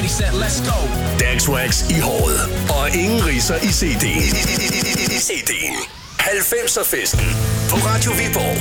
50 Cent, let's go. Dagswax i håret. Og ingen riser i CD'en. 90'er festen på Radio Viborg.